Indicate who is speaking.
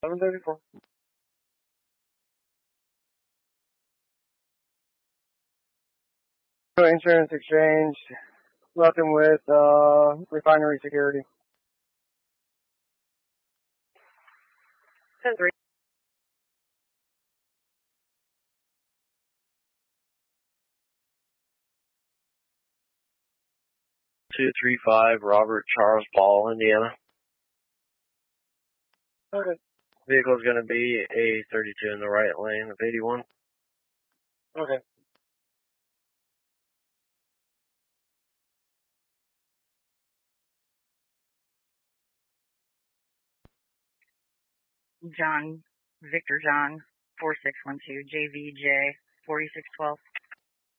Speaker 1: 734. Insurance exchange. Left him with refinery security.
Speaker 2: 10-3.
Speaker 3: 235 Robert Charles Paul, Indiana.
Speaker 1: Okay.
Speaker 3: Vehicle's going to be a 32 in the right lane of 81.
Speaker 1: Okay.
Speaker 2: John, Victor John, 4612, JVJ, 4612.